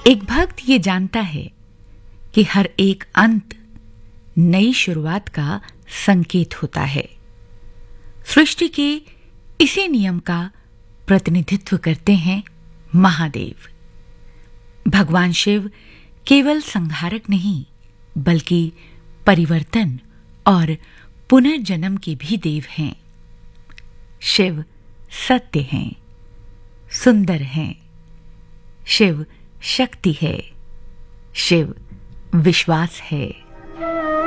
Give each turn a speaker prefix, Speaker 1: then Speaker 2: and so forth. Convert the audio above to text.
Speaker 1: एक भक्त ये जानता है कि हर एक अंत नई शुरुआत का संकेत होता है। सृष्टि के इसी नियम का प्रतिनिधित्व करते हैं महादेव। भगवान शिव केवल संहारक नहीं, बल्कि परिवर्तन और पुनर्जन्म के भी देव हैं। शिव सत्य हैं, सुंदर हैं, शिव शक्ति है, शिव विश्वास है।